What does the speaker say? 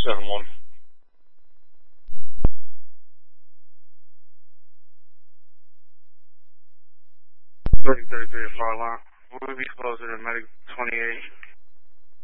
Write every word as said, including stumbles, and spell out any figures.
seven one. thirty thirty-three at far line. We'll be closer to medic twenty-eight.